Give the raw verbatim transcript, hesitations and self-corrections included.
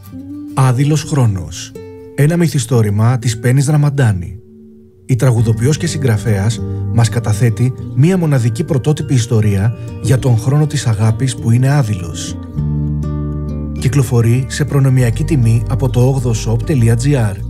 Άδειλος χρόνος. Ένα μυθιστόρημα της Πέννης Ραμαντάνη. Η τραγουδοποιός και συγγραφέας μας καταθέτει μία μοναδική πρωτότυπη ιστορία για τον χρόνο της αγάπης που είναι άδειλος. Κυκλοφορεί σε προνομιακή τιμή από το ογδοshop τελεία gr.